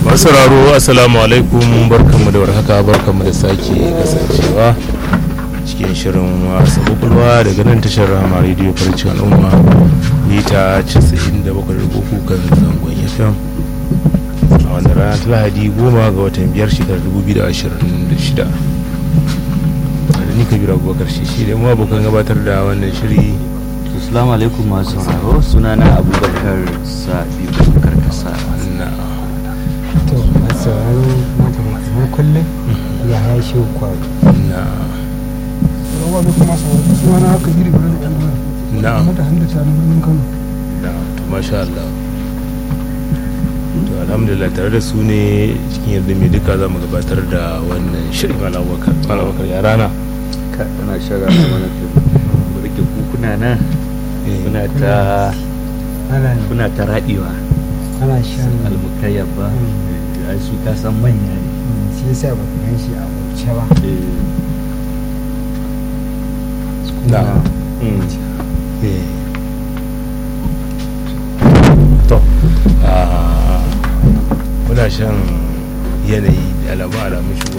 Sauraro assalamu alaikum, barkanmu da warhaka, barkanmu da sake kasancewa cikin shirin wasa kwakwalwa daga nan tashar Rahama Radio Farcin Al'umma mita 97.3 kan zangon FM a wannan rana ta Lahadi 10 ga watan 5 shekarar 2026 da ni Kabir Abubakar shi da mu abokan gabatar da wannan shiri. Assalamu alaikum masu sauraro, sunana Abubakar Sabiu Karkasa. To masu sauraro mata da kamar kullum ya haishe kwaro na rawa da kuma sunana haka giri bare da ɗan na mata handa ta na birnin Kano. na to masha Allah, to alhamdulillah tare da su ne cikin yadda mai duka za mu gabatar da wannan shirin. Malam Abubakar ya rana Kana shara da mana burge kuna nan kuna ta raɗewa ana shan almukayyab ba a su ka san manya ne shi yasa ba ku gan shi a wuce ba. na to muna shan yanayi da alamun shigo